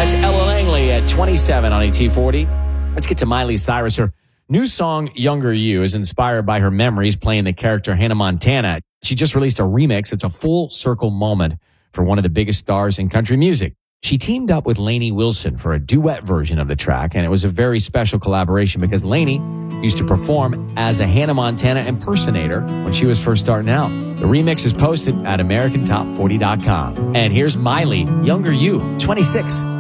That's Ella Langley at 27 on AT40. Let's get to Miley Cyrus. Her new song, Younger You, is inspired by her memories playing the character Hannah Montana. She just released a remix. It's a full circle moment for one of the biggest stars in country music. She teamed up with Lainey Wilson for a duet version of the track, and it was a very special collaboration because Lainey used to perform as a Hannah Montana impersonator when she was first starting out. The remix is posted at AmericanTop40.com. And here's Miley, Younger You, 26.